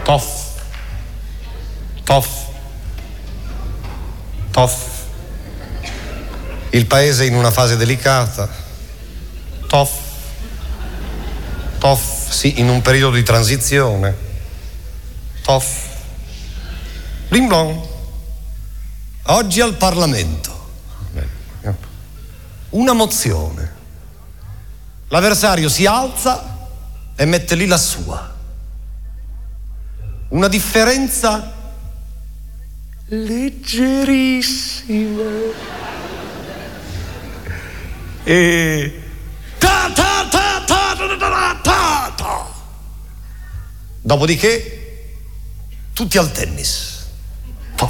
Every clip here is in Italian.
Toff. Toff. Toff. Il paese è in una fase delicata. Toff. Toff, sì, in un periodo di transizione. Toff. Bling blong. Oggi al Parlamento una mozione. L'avversario si alza e mette lì la sua. Una differenza leggerissima. E dopodiché tutti al tennis. Toff.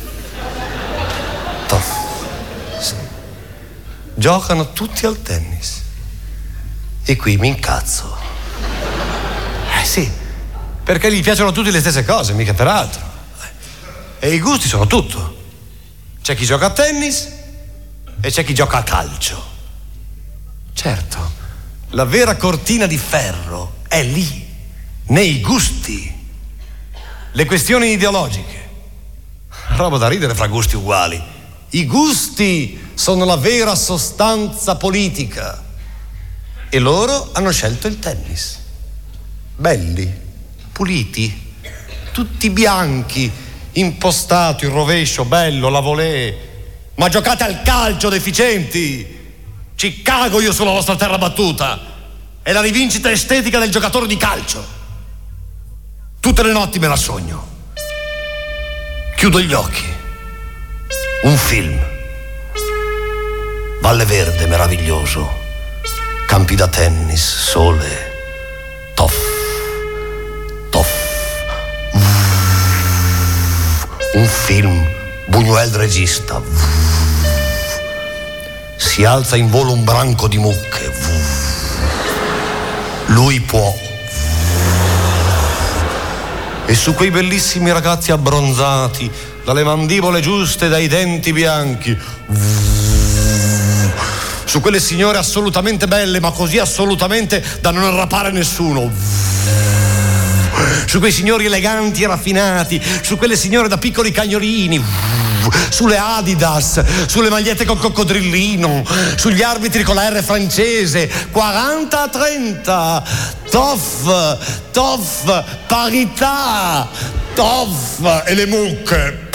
Toff. Sì. Giocano tutti al tennis. E qui mi incazzo. Sì, perché gli piacciono tutti le stesse cose, mica per altro. E i gusti sono tutto. C'è chi gioca a tennis e c'è chi gioca a calcio. Certo, la vera cortina di ferro è lì, nei gusti. Le questioni ideologiche. Roba da ridere fra gusti uguali. I gusti sono la vera sostanza politica. E loro hanno scelto il tennis. Belli, puliti, tutti bianchi, impostato il rovescio, bello, la volée. Ma giocate al calcio, deficienti! Ci cago io sulla vostra terra battuta! È la rivincita estetica del giocatore di calcio. Tutte le notti me la sogno. Chiudo gli occhi. Un film. Valle Verde meraviglioso. Campi da tennis, sole. Toff. Toff. Un film. Buñuel regista. Si alza in volo un branco di mucche. Lui può. E su quei bellissimi ragazzi abbronzati, dalle mandibole giuste, dai denti bianchi, su quelle signore assolutamente belle, ma così assolutamente da non arrapare nessuno, su quei signori eleganti e raffinati, su quelle signore da piccoli cagnolini, sulle Adidas, sulle magliette con coccodrillino, sugli arbitri con la R francese, 40-30, toff, toff, parità, toff, e le mucche.